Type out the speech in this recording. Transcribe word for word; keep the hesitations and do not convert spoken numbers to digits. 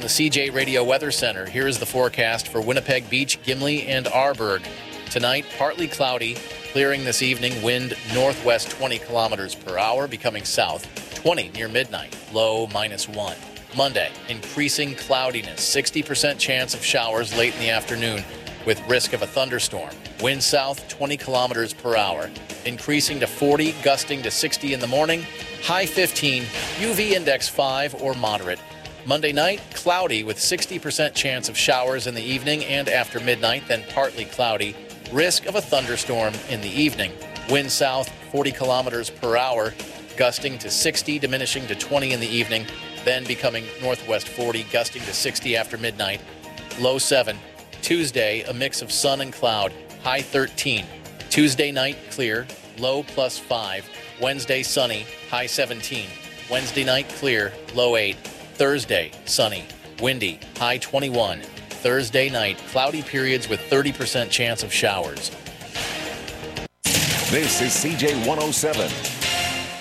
the C J Radio Weather Center. Here is the forecast for Winnipeg Beach, Gimli, and Arborg. Tonight, partly cloudy, clearing this evening, wind northwest twenty kilometers per hour, becoming south twenty near midnight, low minus one. Monday, increasing cloudiness, sixty percent chance of showers late in the afternoon with risk of a thunderstorm. Wind south twenty kilometers per hour, increasing to forty, gusting to sixty in the morning, high fifteen, U V index five or moderate. Monday night, cloudy with sixty percent chance of showers in the evening and after midnight, then partly cloudy. Risk of a thunderstorm in the evening. Wind south forty kilometers per hour, gusting to sixty, diminishing to twenty in the evening, then becoming northwest forty, gusting to sixty after midnight. Low seven. Tuesday, a mix of sun and cloud, high thirteen. Tuesday night, clear, low plus five. Wednesday, sunny, high seventeen. Wednesday night, clear, low eight. Thursday, sunny, windy, high twenty-one. Thursday night, cloudy periods with thirty percent chance of showers. This is C J one oh seven.